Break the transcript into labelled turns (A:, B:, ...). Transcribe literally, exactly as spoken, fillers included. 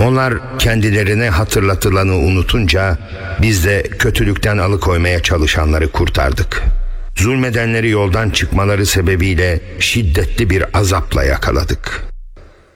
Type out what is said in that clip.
A: Onlar kendilerine hatırlatılanı unutunca biz de kötülükten alıkoymaya çalışanları kurtardık. Zulmedenleri yoldan çıkmaları sebebiyle şiddetli bir azapla yakaladık.